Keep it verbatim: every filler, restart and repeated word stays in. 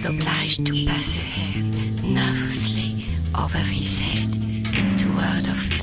was obliged to pass her hand nervously over his head to ward off